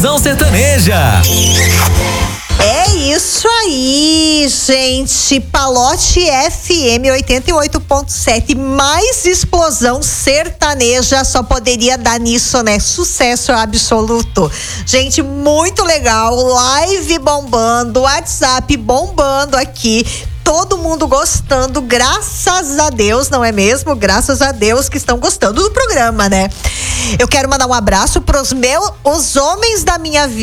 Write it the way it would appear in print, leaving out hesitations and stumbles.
Explosão Sertaneja. É isso aí, gente. Palote FM 88.7, mais explosão sertaneja, só poderia dar nisso, né? Sucesso absoluto. Gente, muito legal. Live bombando, WhatsApp bombando aqui. Todo mundo gostando, graças a Deus, não é mesmo? Graças a Deus que estão gostando do programa, né? Eu quero mandar um abraço pros os homens da minha vida.